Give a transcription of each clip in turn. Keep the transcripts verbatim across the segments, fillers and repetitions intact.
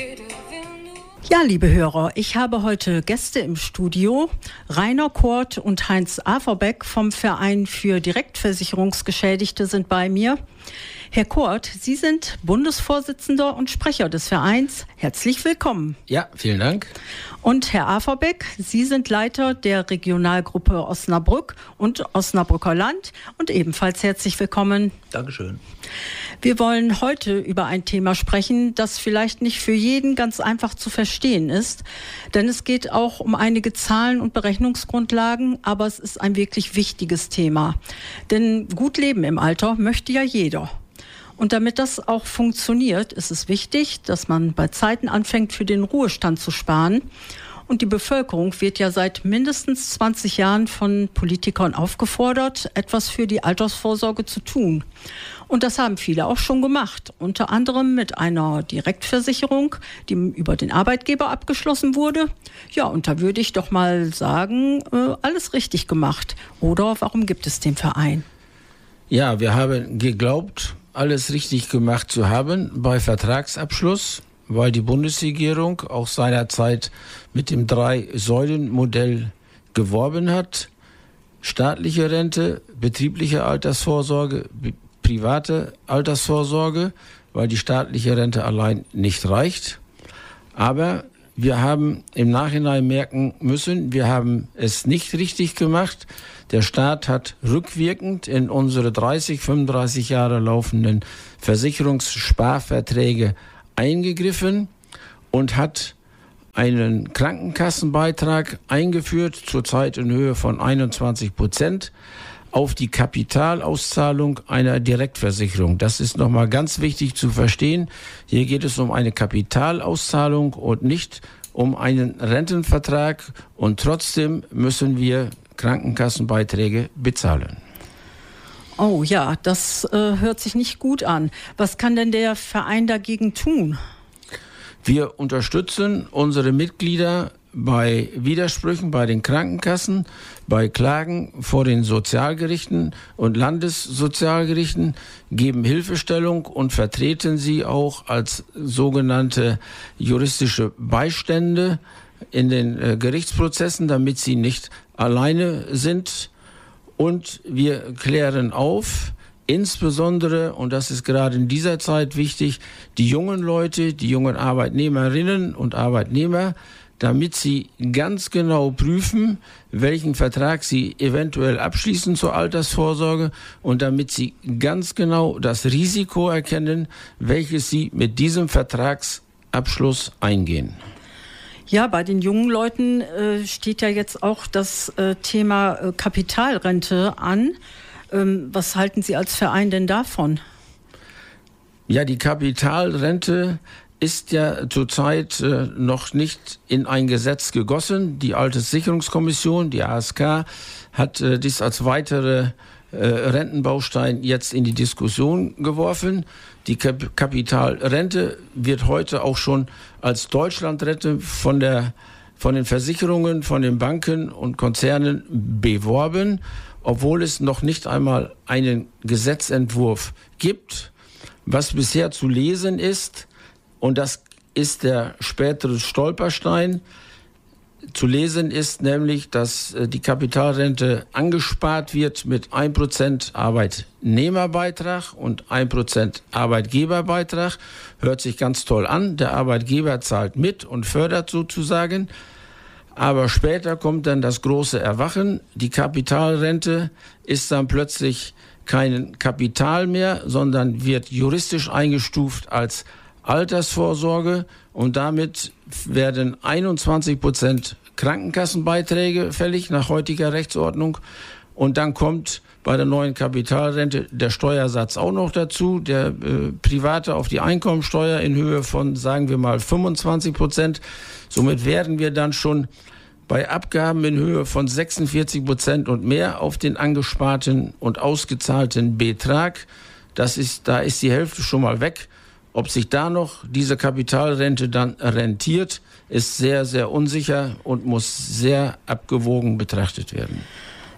Ja, liebe Hörer, ich habe heute Gäste im Studio. Rainer Kort und Heinz Averbeck vom Verein für Direktversicherungsgeschädigte sind bei mir. Herr Kort, Sie sind Bundesvorsitzender und Sprecher des Vereins. Herzlich willkommen. Ja, vielen Dank. Und Herr Averbeck, Sie sind Leiter der Regionalgruppe Osnabrück und Osnabrücker Land und ebenfalls herzlich willkommen. Dankeschön. Wir wollen heute über ein Thema sprechen, das vielleicht nicht für jeden ganz einfach zu verstehen ist, denn es geht auch um einige Zahlen und Berechnungsgrundlagen, aber es ist ein wirklich wichtiges Thema. Denn gut leben im Alter möchte ja jeder. Und damit das auch funktioniert, ist es wichtig, dass man bei Zeiten anfängt, für den Ruhestand zu sparen. Und die Bevölkerung wird ja seit mindestens zwanzig Jahren von Politikern aufgefordert, etwas für die Altersvorsorge zu tun. Und das haben viele auch schon gemacht, unter anderem mit einer Direktversicherung, die über den Arbeitgeber abgeschlossen wurde. Ja, und da würde ich doch mal sagen, äh, alles richtig gemacht. Oder warum gibt es den Verein? Ja, wir haben geglaubt, alles richtig gemacht zu haben bei Vertragsabschluss, weil die Bundesregierung auch seinerzeit mit dem Drei-Säulen-Modell geworben hat. Staatliche Rente, betriebliche Altersvorsorge, private Altersvorsorge, weil die staatliche Rente allein nicht reicht. Aber wir haben im Nachhinein merken müssen, wir haben es nicht richtig gemacht. Der Staat hat rückwirkend in unsere dreißig, fünfunddreißig Jahre laufenden Versicherungssparverträge eingegriffen und hat einen Krankenkassenbeitrag eingeführt, zurzeit in Höhe von einundzwanzig Prozent, auf die Kapitalauszahlung einer Direktversicherung. Das ist nochmal ganz wichtig zu verstehen. Hier geht es um eine Kapitalauszahlung und nicht um einen Rentenvertrag. Und trotzdem müssen wir Krankenkassenbeiträge bezahlen. Oh ja, das äh, hört sich nicht gut an. Was kann denn der Verein dagegen tun? Wir unterstützen unsere Mitglieder bei Widersprüchen bei den Krankenkassen, bei Klagen vor den Sozialgerichten und Landessozialgerichten, geben Hilfestellung und vertreten sie auch als sogenannte juristische Beistände in den äh, Gerichtsprozessen, damit sie nicht alleine sind. Und wir klären auf, insbesondere, und das ist gerade in dieser Zeit wichtig, die jungen Leute, die jungen Arbeitnehmerinnen und Arbeitnehmer, damit sie ganz genau prüfen, welchen Vertrag sie eventuell abschließen zur Altersvorsorge und damit sie ganz genau das Risiko erkennen, welches sie mit diesem Vertragsabschluss eingehen. Ja, bei den jungen Leuten äh, steht ja jetzt auch das äh, Thema äh, Kapitalrente an. Ähm, was halten Sie als Verein denn davon? Ja, die Kapitalrente ist ja zurzeit äh, noch nicht in ein Gesetz gegossen. Die Alterssicherungskommission, die A S K, hat äh, dies als weitere äh, Rentenbaustein jetzt in die Diskussion geworfen. Die Kap- Kapitalrente wird heute auch schon als Deutschlandrente von der, von den Versicherungen, von den Banken und Konzernen beworben, obwohl es noch nicht einmal einen Gesetzentwurf gibt. Was bisher zu lesen ist, und das ist der spätere Stolperstein, zu lesen ist nämlich, dass die Kapitalrente angespart wird mit ein Prozent Arbeitnehmerbeitrag und ein Prozent Arbeitgeberbeitrag. Hört sich ganz toll an. Der Arbeitgeber zahlt mit und fördert sozusagen. Aber später kommt dann das große Erwachen. Die Kapitalrente ist dann plötzlich kein Kapital mehr, sondern wird juristisch eingestuft als Altersvorsorge und damit werden einundzwanzig Prozent Krankenkassenbeiträge fällig nach heutiger Rechtsordnung und dann kommt bei der neuen Kapitalrente der Steuersatz auch noch dazu, der äh, private auf die Einkommensteuer in Höhe von, sagen wir mal, fünfundzwanzig Prozent. Somit werden wir dann schon bei Abgaben in Höhe von sechsundvierzig Prozent und mehr auf den angesparten und ausgezahlten Betrag. Das ist, da ist die Hälfte schon mal weg. Ob sich da noch diese Kapitalrente dann rentiert, ist sehr, sehr unsicher und muss sehr abgewogen betrachtet werden.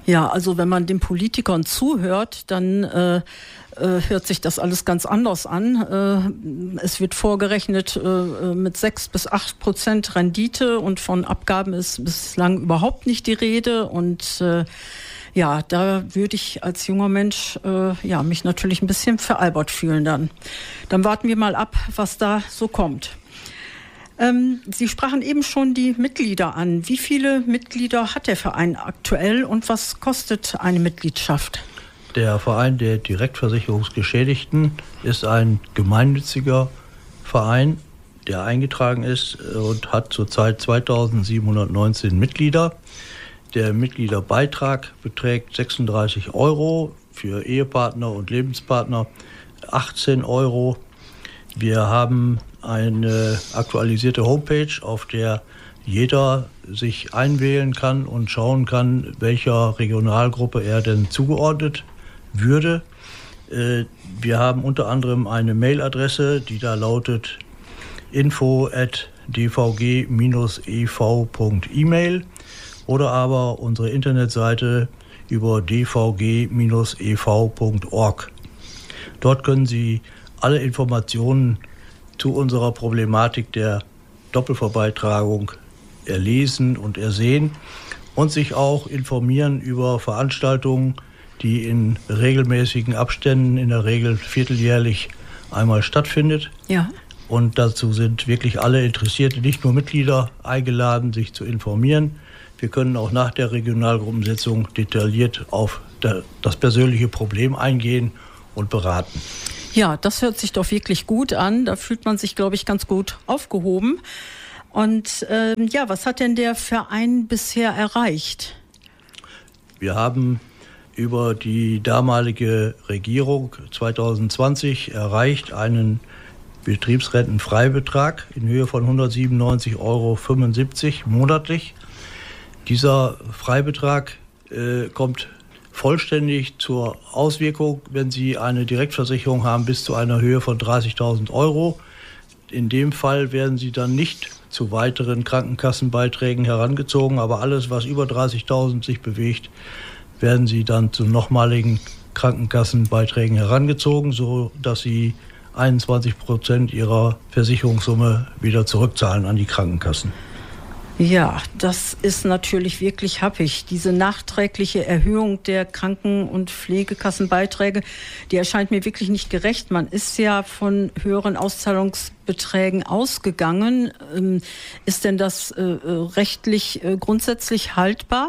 Ja, also wenn man den Politikern zuhört, dann äh, äh, hört sich das alles ganz anders an. Äh, es wird vorgerechnet äh, mit sechs bis acht Prozent Rendite und von Abgaben ist bislang überhaupt nicht die Rede. Und äh, ja, da würde ich als junger Mensch äh, ja mich natürlich ein bisschen veralbert fühlen dann. Dann warten wir mal ab, was da so kommt. Ähm, Sie sprachen eben schon die Mitglieder an. Wie viele Mitglieder hat der Verein aktuell und was kostet eine Mitgliedschaft? Der Verein der Direktversicherungsgeschädigten ist ein gemeinnütziger Verein, der eingetragen ist und hat zurzeit zweitausendsiebenhundertneunzehn Mitglieder. Der Mitgliederbeitrag beträgt sechsunddreißig Euro, für Ehepartner und Lebenspartner achtzehn Euro. Wir haben eine aktualisierte Homepage, auf der jeder sich einwählen kann und schauen kann, welcher Regionalgruppe er denn zugeordnet würde. Wir haben unter anderem eine Mailadresse, die da lautet info at d v g dash e v punkt e mail oder aber unsere Internetseite über d v g dash e v punkt org. Dort können Sie alle Informationen zu unserer Problematik der Doppelverbeitragung erlesen und ersehen und sich auch informieren über Veranstaltungen, die in regelmäßigen Abständen, in der Regel vierteljährlich einmal stattfindet. Ja. Und dazu sind wirklich alle Interessierte, nicht nur Mitglieder, eingeladen, sich zu informieren. Wir können auch nach der Regionalgruppensitzung detailliert auf das persönliche Problem eingehen und beraten. Ja, das hört sich doch wirklich gut an. Da fühlt man sich, glaube ich, ganz gut aufgehoben. Und ähm, ja, was hat denn der Verein bisher erreicht? Wir haben über die damalige Regierung zweitausendzwanzig erreicht einen Betriebsrentenfreibetrag in Höhe von hundertsiebenundneunzig Euro fünfundsiebzig monatlich. Dieser Freibetrag äh, kommt vollständig zur Auswirkung, wenn Sie eine Direktversicherung haben bis zu einer Höhe von dreißigtausend Euro. In dem Fall werden Sie dann nicht zu weiteren Krankenkassenbeiträgen herangezogen, aber alles, was über dreißigtausend sich bewegt, werden Sie dann zu nochmaligen Krankenkassenbeiträgen herangezogen, sodass Sie einundzwanzig Prozent Ihrer Versicherungssumme wieder zurückzahlen an die Krankenkassen. Ja, das ist natürlich wirklich happig. Diese nachträgliche Erhöhung der Kranken- und Pflegekassenbeiträge, die erscheint mir wirklich nicht gerecht. Man ist ja von höheren Auszahlungsbeträgen ausgegangen. Ist denn das äh, rechtlich äh, grundsätzlich haltbar?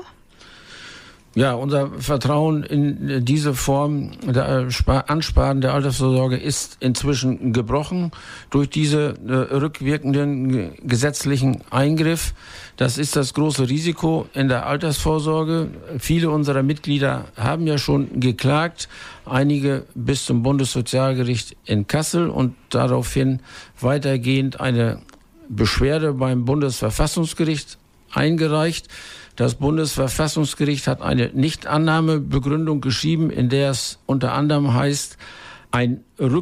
Ja, unser Vertrauen in diese Form der Ansparen der Altersvorsorge ist inzwischen gebrochen durch diese äh, rückwirkenden gesetzlichen Eingriff. Das ist das große Risiko in der Altersvorsorge. Viele unserer Mitglieder haben ja schon geklagt, einige bis zum Bundessozialgericht in Kassel und daraufhin weitergehend eine Beschwerde beim Bundesverfassungsgericht eingereicht. Das Bundesverfassungsgericht hat eine Nichtannahmebegründung geschrieben, in der es unter anderem heißt, ein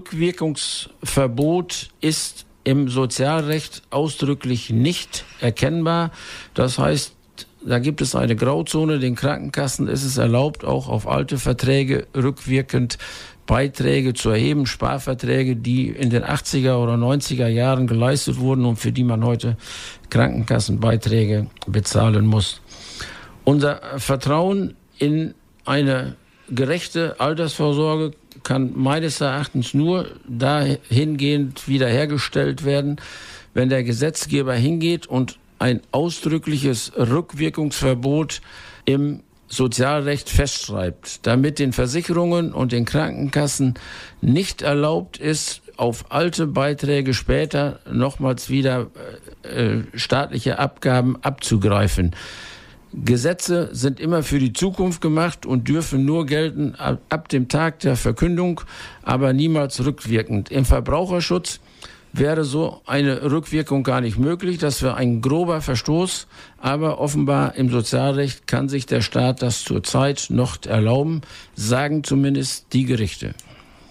Rückwirkungsverbot ist im Sozialrecht ausdrücklich nicht erkennbar. Das heißt, da gibt es eine Grauzone. Den Krankenkassen ist es erlaubt, auch auf alte Verträge rückwirkend Beiträge zu erheben, Sparverträge, die in den achtziger oder neunziger Jahren geleistet wurden und für die man heute Krankenkassenbeiträge bezahlen muss. Unser Vertrauen in eine gerechte Altersvorsorge kann meines Erachtens nur dahingehend wiederhergestellt werden, wenn der Gesetzgeber hingeht und ein ausdrückliches Rückwirkungsverbot im Sozialrecht festschreibt, damit den Versicherungen und den Krankenkassen nicht erlaubt ist, auf alte Beiträge später nochmals wieder äh, staatliche Abgaben abzugreifen. Gesetze sind immer für die Zukunft gemacht und dürfen nur gelten ab, ab dem Tag der Verkündung, aber niemals rückwirkend. Im Verbraucherschutz wäre so eine Rückwirkung gar nicht möglich. Das wäre ein grober Verstoß, aber offenbar im Sozialrecht kann sich der Staat das zurzeit noch erlauben, sagen zumindest die Gerichte.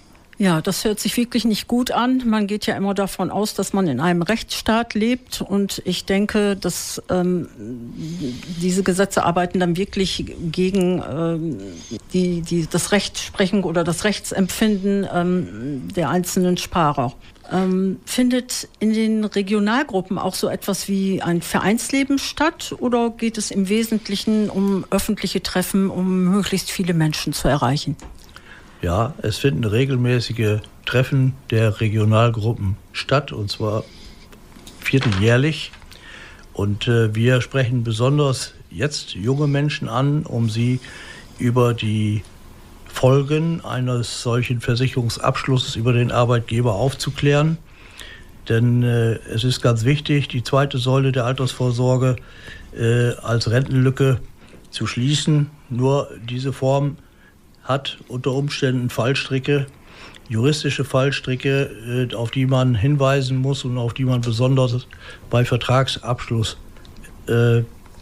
Ja, das hört sich wirklich nicht gut an. Man geht ja immer davon aus, dass man in einem Rechtsstaat lebt. Und ich denke, dass ähm, diese Gesetze arbeiten dann wirklich gegen ähm, die, die, das Rechtsprechung oder das Rechtsempfinden ähm, der einzelnen Sparer. Ähm, findet in den Regionalgruppen auch so etwas wie ein Vereinsleben statt oder geht es im Wesentlichen um öffentliche Treffen, um möglichst viele Menschen zu erreichen? Ja, es finden regelmäßige Treffen der Regionalgruppen statt, und zwar vierteljährlich. Und äh, wir sprechen besonders jetzt junge Menschen an, um sie über die Folgen eines solchen Versicherungsabschlusses über den Arbeitgeber aufzuklären. Denn äh, es ist ganz wichtig, die zweite Säule der Altersvorsorge äh, als Rentenlücke zu schließen. Nur diese Form hat unter Umständen Fallstricke, juristische Fallstricke, auf die man hinweisen muss und auf die man besonders bei Vertragsabschluss äh,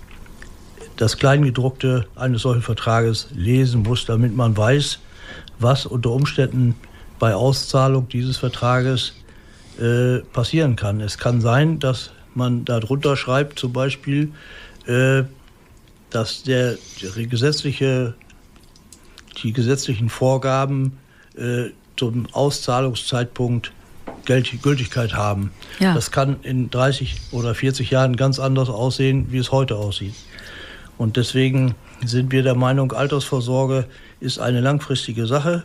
das Kleingedruckte eines solchen Vertrages lesen muss, damit man weiß, was unter Umständen bei Auszahlung dieses Vertrages äh, passieren kann. Es kann sein, dass man da drunter schreibt, zum Beispiel, äh, dass der, der gesetzliche die gesetzlichen Vorgaben äh, zum Auszahlungszeitpunkt Geld, Gültigkeit haben. Ja. Das kann in dreißig oder vierzig Jahren ganz anders aussehen, wie es heute aussieht. Und deswegen sind wir der Meinung, Altersvorsorge ist eine langfristige Sache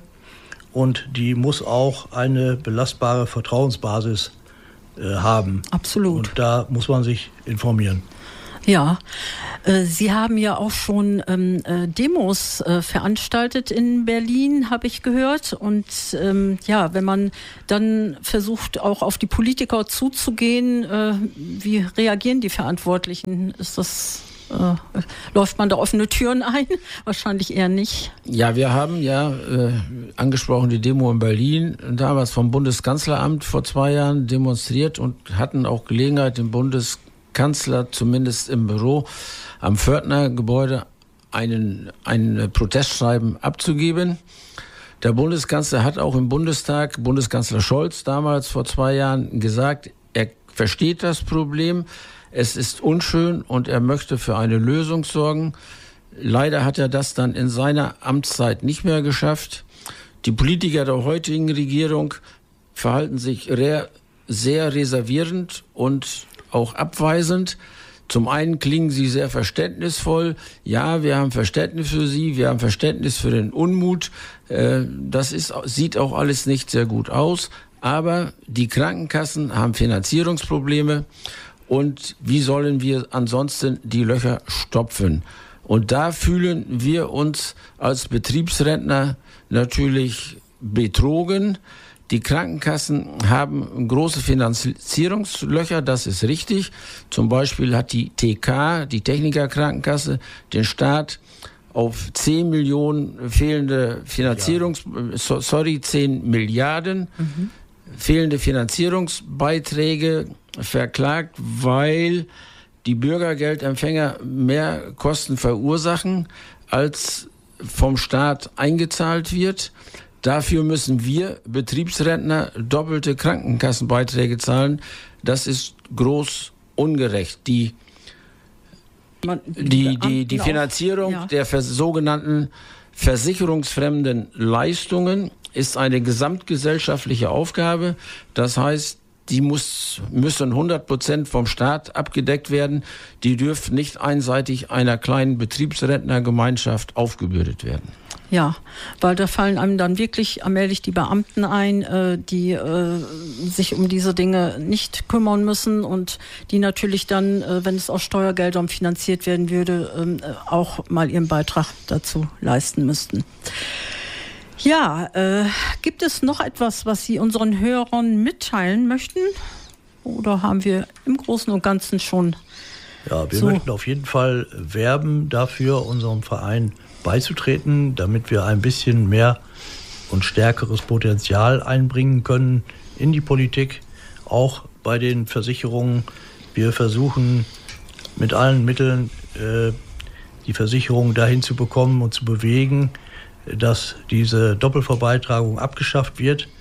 und die muss auch eine belastbare Vertrauensbasis äh, haben. Absolut. Und da muss man sich informieren. Ja, äh, Sie haben ja auch schon ähm, äh, Demos äh, veranstaltet in Berlin, habe ich gehört. Und ähm, ja, wenn man dann versucht, auch auf die Politiker zuzugehen, äh, wie reagieren die Verantwortlichen? Ist das, äh, läuft man da offene Türen ein? Wahrscheinlich eher nicht. Ja, wir haben ja äh, angesprochen die Demo in Berlin, damals vom Bundeskanzleramt vor zwei Jahren demonstriert und hatten auch Gelegenheit, den Bundeskanzler Kanzler zumindest im Büro am Pförtner-Gebäude einen, ein Protestschreiben abzugeben. Der Bundeskanzler hat auch im Bundestag, Bundeskanzler Scholz damals vor zwei Jahren gesagt, er versteht das Problem, es ist unschön und er möchte für eine Lösung sorgen. Leider hat er das dann in seiner Amtszeit nicht mehr geschafft. Die Politiker der heutigen Regierung verhalten sich re- sehr reservierend und auch abweisend. Zum einen klingen sie sehr verständnisvoll. Ja, wir haben Verständnis für Sie, wir haben Verständnis für den Unmut. Das ist, sieht auch alles nicht sehr gut aus. Aber die Krankenkassen haben Finanzierungsprobleme. Und wie sollen wir ansonsten die Löcher stopfen? Und da fühlen wir uns als Betriebsrentner natürlich betrogen. Die Krankenkassen haben große Finanzierungslöcher, das ist richtig. Zum Beispiel hat die T K, die Technikerkrankenkasse, den Staat auf zehn Millionen fehlende Finanzierungs... Ja. Sorry, zehn Milliarden mhm. fehlende Finanzierungsbeiträge verklagt, weil die Bürgergeldempfänger mehr Kosten verursachen, als vom Staat eingezahlt wird. Dafür müssen wir Betriebsrentner doppelte Krankenkassenbeiträge zahlen. Das ist groß ungerecht. Die, die, die, die Finanzierung ja. der sogenannten versicherungsfremden Leistungen ist eine gesamtgesellschaftliche Aufgabe. Das heißt, die muss, müssen hundert Prozent vom Staat abgedeckt werden. Die dürfen nicht einseitig einer kleinen Betriebsrentnergemeinschaft aufgebürdet werden. Ja, weil da fallen einem dann wirklich allmählich die Beamten ein, äh, die äh, sich um diese Dinge nicht kümmern müssen und die natürlich dann, äh, wenn es aus Steuergeldern finanziert werden würde, äh, auch mal ihren Beitrag dazu leisten müssten. Ja, äh, gibt es noch etwas, was Sie unseren Hörern mitteilen möchten? Oder haben wir im Großen und Ganzen schon... Ja, wir so möchten auf jeden Fall werben dafür, unserem Verein beizutreten, damit wir ein bisschen mehr und stärkeres Potenzial einbringen können in die Politik, auch bei den Versicherungen. Wir versuchen mit allen Mitteln äh, die Versicherung dahin zu bekommen und zu bewegen, dass diese Doppelverbeitragung abgeschafft wird.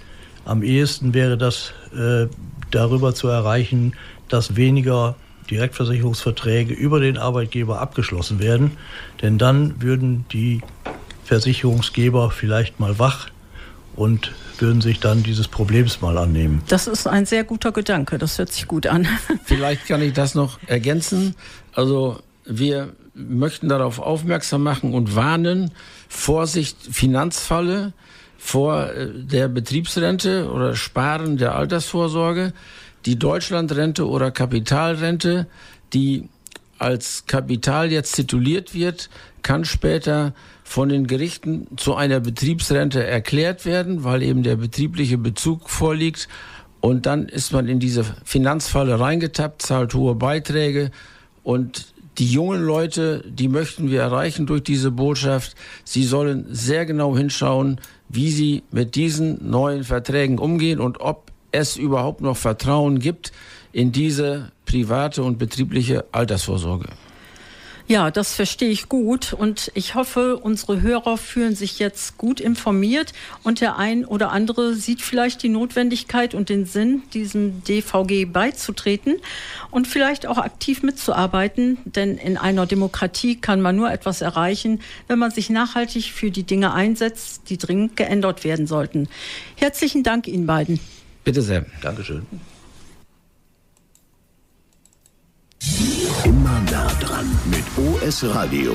Am ehesten wäre das äh, darüber zu erreichen, dass weniger Direktversicherungsverträge über den Arbeitgeber abgeschlossen werden. Denn dann würden die Versicherungsgeber vielleicht mal wach und würden sich dann dieses Problems mal annehmen. Das ist ein sehr guter Gedanke, das hört sich gut an. Vielleicht kann ich das noch ergänzen. Also wir möchten darauf aufmerksam machen und warnen, Vorsicht, Finanzfalle vor der Betriebsrente oder Sparen der Altersvorsorge. Die Deutschlandrente oder Kapitalrente, die als Kapital jetzt tituliert wird, kann später von den Gerichten zu einer Betriebsrente erklärt werden, weil eben der betriebliche Bezug vorliegt. Und dann ist man in diese Finanzfalle reingetappt, zahlt hohe Beiträge. Und die jungen Leute, die möchten wir erreichen durch diese Botschaft. Sie sollen sehr genau hinschauen, wie sie mit diesen neuen Verträgen umgehen und ob es überhaupt noch Vertrauen gibt in diese private und betriebliche Altersvorsorge. Ja, das verstehe ich gut und ich hoffe, unsere Hörer fühlen sich jetzt gut informiert und der ein oder andere sieht vielleicht die Notwendigkeit und den Sinn, diesem D V G beizutreten und vielleicht auch aktiv mitzuarbeiten, denn in einer Demokratie kann man nur etwas erreichen, wenn man sich nachhaltig für die Dinge einsetzt, die dringend geändert werden sollten. Herzlichen Dank Ihnen beiden. Bitte sehr. Dankeschön. Immer nah dran mit O S Radio.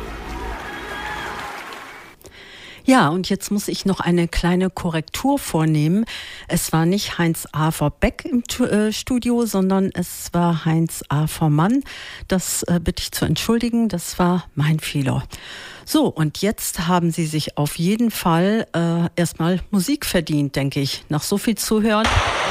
Ja, und jetzt muss ich noch eine kleine Korrektur vornehmen. Es war nicht Heinz Afer Beck im äh, Studio, sondern es war Heinz Afer Mann. Das äh, bitte ich zu entschuldigen, das war mein Fehler. So, und jetzt haben Sie sich auf jeden Fall äh, erstmal Musik verdient, denke ich. Nach so viel Zuhören.